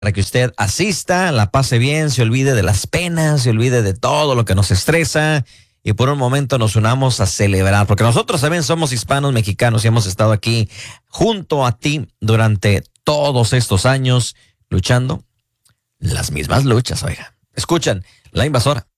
para que usted asista, la pase bien, se olvide de las penas, se olvide de todo lo que nos estresa y por un momento nos unamos a celebrar, porque nosotros también somos hispanos mexicanos y hemos estado aquí junto a ti durante todos estos años luchando las mismas luchas, oiga. Escuchan, La Invasora.